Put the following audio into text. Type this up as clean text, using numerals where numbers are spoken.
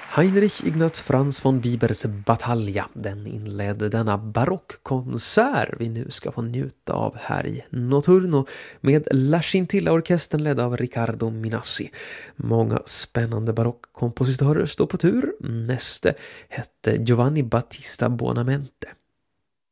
Heinrich Ignaz Franz von Bibers Batalja, den inledde denna barockkonsert vi nu ska få njuta av här i Notturno med La Scintilla-orkestern ledd av Riccardo Minassi. Många spännande barockkompositörer står på tur. Näste hette Giovanni Battista Buonamente.